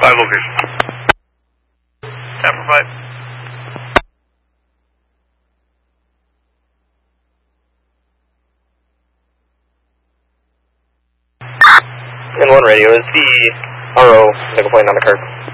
5 location. Tap for 5. And 1 radio, is the RO nickel point on the card?